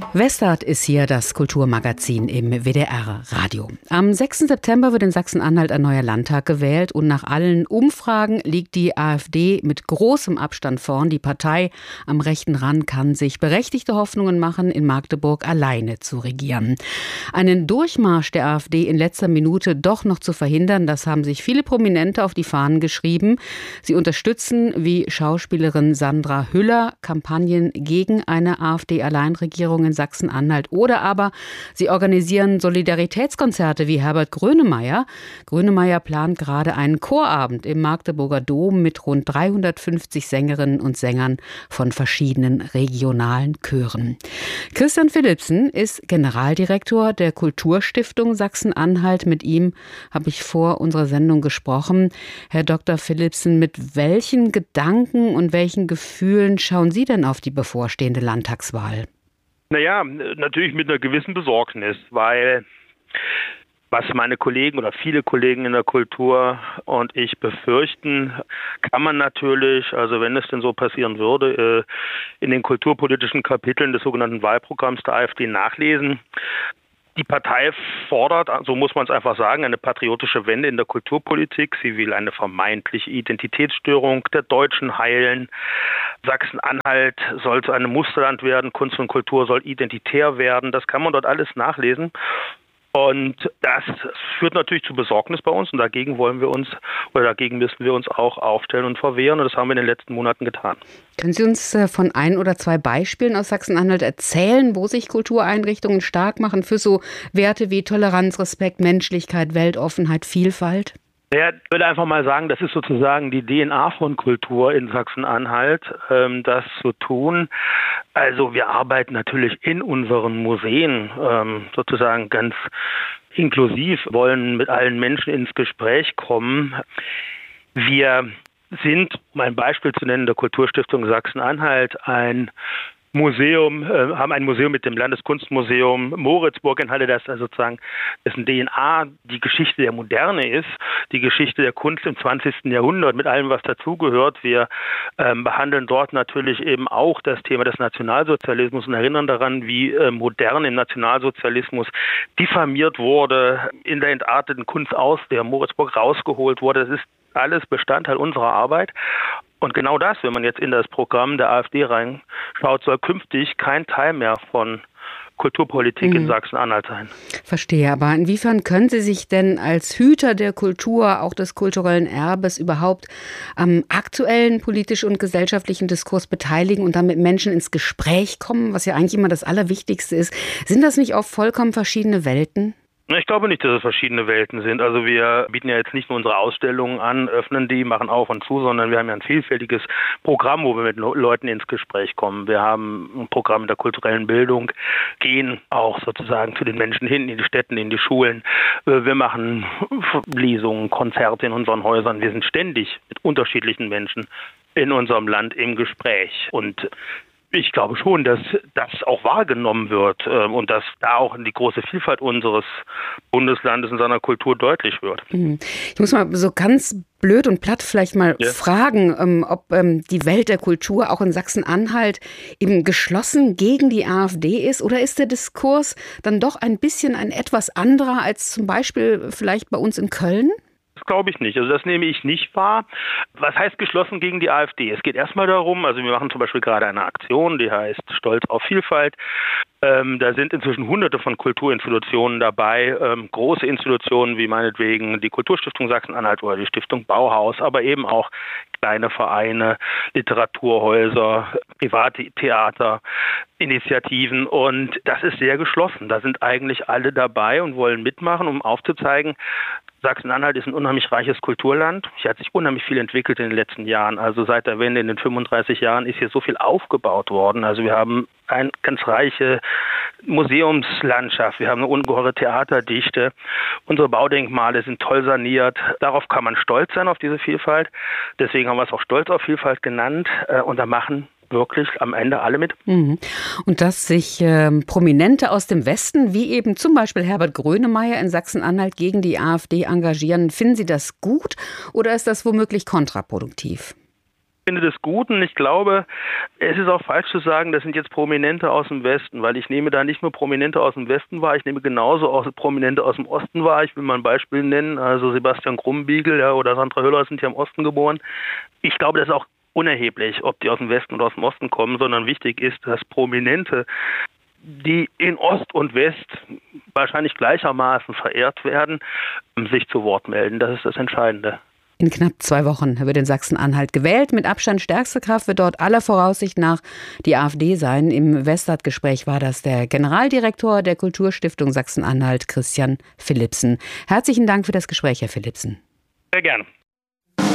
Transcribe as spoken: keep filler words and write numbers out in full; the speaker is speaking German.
Westart ist hier das Kulturmagazin im W D R-Radio. Am sechsten September wird in Sachsen-Anhalt ein neuer Landtag gewählt und nach allen Umfragen liegt die AfD mit großem Abstand vorn. Die Partei am rechten Rand kann sich berechtigte Hoffnungen machen, in Magdeburg alleine zu regieren. Einen Durchmarsch der AfD in letzter Minute doch noch zu verhindern, das haben sich viele Prominente auf die Fahnen geschrieben. Sie unterstützen, wie Schauspielerin Sandra Hüller, Kampagnen gegen eine AfD-Alleinregierung in Sachsen-Anhalt. Oder aber sie organisieren Solidaritätskonzerte wie Herbert Grönemeyer. Grönemeyer plant gerade einen Chorabend im Magdeburger Dom mit rund dreihundertfünfzig Sängerinnen und Sängern von verschiedenen regionalen Chören. Christian Philipsen ist Generaldirektor der Kulturstiftung Sachsen-Anhalt. Mit ihm habe ich vor unserer Sendung gesprochen. Herr Doktor Philipsen, mit welchen Gedanken und welchen Gefühlen schauen Sie denn auf die bevorstehende Landtagswahl? Naja, natürlich mit einer gewissen Besorgnis, weil was meine Kollegen oder viele Kollegen in der Kultur und ich befürchten, kann man natürlich, also wenn es denn so passieren würde, in den kulturpolitischen Kapiteln des sogenannten Wahlprogramms der AfD nachlesen. Die Partei fordert, so muss man es einfach sagen, eine patriotische Wende in der Kulturpolitik. Sie will eine vermeintliche Identitätsstörung der Deutschen heilen. Sachsen-Anhalt soll zu einem Musterland werden. Kunst und Kultur soll identitär werden. Das kann man dort alles nachlesen. Und das führt natürlich zu Besorgnis bei uns. Und dagegen wollen wir uns, oder dagegen müssen wir uns auch aufstellen und verwehren. Und das haben wir in den letzten Monaten getan. Können Sie uns von ein oder zwei Beispielen aus Sachsen-Anhalt erzählen, wo sich Kultureinrichtungen stark machen für so Werte wie Toleranz, Respekt, Menschlichkeit, Weltoffenheit, Vielfalt? Ja, ich würde einfach mal sagen, das ist sozusagen die D N A von Kultur in Sachsen-Anhalt, ähm, das zu tun. Also wir arbeiten natürlich in unseren Museen ähm, sozusagen ganz inklusiv, wollen mit allen Menschen ins Gespräch kommen. Wir sind, um ein Beispiel zu nennen, der Kulturstiftung Sachsen-Anhalt ein Museum, äh, haben ein Museum mit dem Landeskunstmuseum Moritzburg in Halle, das also sozusagen dessen D N A die Geschichte der Moderne ist, die Geschichte der Kunst im zwanzigsten Jahrhundert mit allem, was dazugehört. Wir ähm, behandeln dort natürlich eben auch das Thema des Nationalsozialismus und erinnern daran, wie äh, Moderne im Nationalsozialismus diffamiert wurde, in der entarteten Kunst aus der Moritzburg rausgeholt wurde. Das ist alles Bestandteil unserer Arbeit. Und genau das, wenn man jetzt in das Programm der AfD reinschaut, soll künftig kein Teil mehr von Kulturpolitik mhm. in Sachsen-Anhalt sein. Verstehe, aber inwiefern können Sie sich denn als Hüter der Kultur, auch des kulturellen Erbes, überhaupt am aktuellen politischen und gesellschaftlichen Diskurs beteiligen und dann mit Menschen ins Gespräch kommen, was ja eigentlich immer das Allerwichtigste ist? Sind das nicht oft vollkommen verschiedene Welten? Ich glaube nicht, dass es verschiedene Welten sind. Also wir bieten ja jetzt nicht nur unsere Ausstellungen an, öffnen die, machen auf und zu, sondern wir haben ja ein vielfältiges Programm, wo wir mit Leuten ins Gespräch kommen. Wir haben ein Programm der kulturellen Bildung, gehen auch sozusagen zu den Menschen hin, in die Städten, in die Schulen. Wir machen Lesungen, Konzerte in unseren Häusern. Wir sind ständig mit unterschiedlichen Menschen in unserem Land im Gespräch. Und ich glaube schon, dass das auch wahrgenommen wird äh, und dass da auch die große Vielfalt unseres Bundeslandes und seiner Kultur deutlich wird. Ich muss mal so ganz blöd und platt vielleicht mal ja. fragen, ähm, ob ähm, die Welt der Kultur auch in Sachsen-Anhalt eben geschlossen gegen die AfD ist, oder ist der Diskurs dann doch ein bisschen ein etwas anderer als zum Beispiel vielleicht bei uns in Köln? Das glaube ich nicht. Also das nehme ich nicht wahr. Was heißt geschlossen gegen die AfD? Es geht erstmal darum, also wir machen zum Beispiel gerade eine Aktion, die heißt Stolz auf Vielfalt. Ähm, da sind inzwischen hunderte von Kulturinstitutionen dabei, ähm, große Institutionen wie meinetwegen die Kulturstiftung Sachsen-Anhalt oder die Stiftung Bauhaus, aber eben auch kleine Vereine, Literaturhäuser, private Theater, Initiativen, und das ist sehr geschlossen. Da sind eigentlich alle dabei und wollen mitmachen, um aufzuzeigen, Sachsen-Anhalt ist ein unheimlich reiches Kulturland. Hier hat sich unheimlich viel entwickelt in den letzten Jahren. Also seit der Wende in den fünfunddreißig Jahren ist hier so viel aufgebaut worden. Also wir haben eine ganz reiche Museumslandschaft. Wir haben eine ungeheure Theaterdichte. Unsere Baudenkmale sind toll saniert. Darauf kann man stolz sein, auf diese Vielfalt. Deswegen haben wir es auch Stolz auf Vielfalt genannt. Und da machen wirklich am Ende alle mit. Mhm. Und dass sich ähm, Prominente aus dem Westen, wie eben zum Beispiel Herbert Grönemeyer in Sachsen-Anhalt, gegen die AfD engagieren, finden Sie das gut oder ist das womöglich kontraproduktiv? Ich finde das gut und ich glaube, es ist auch falsch zu sagen, das sind jetzt Prominente aus dem Westen, weil ich nehme da nicht nur Prominente aus dem Westen wahr, ich nehme genauso auch Prominente aus dem Osten wahr. Ich will mal ein Beispiel nennen, also Sebastian Krumbiegel ja, oder Sandra Hüller sind ja im Osten geboren. Ich glaube, das ist auch unerheblich, ob die aus dem Westen oder aus dem Osten kommen, sondern wichtig ist, dass Prominente, die in Ost und West wahrscheinlich gleichermaßen verehrt werden, sich zu Wort melden. Das ist das Entscheidende. In knapp zwei Wochen wird in Sachsen-Anhalt gewählt. Mit Abstand stärkste Kraft wird dort aller Voraussicht nach die AfD sein. Im Westart-Gespräch war das der Generaldirektor der Kulturstiftung Sachsen-Anhalt, Christian Philipsen. Herzlichen Dank für das Gespräch, Herr Philipsen. Sehr gerne.